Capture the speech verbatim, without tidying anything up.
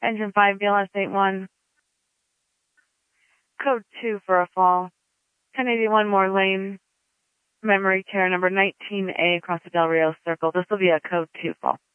Engine five, B L S eight one. Code two for a fall. ten eighty-one more lane. Memory tear number nineteen A across the Del Rio Circle. This will be a code two fall.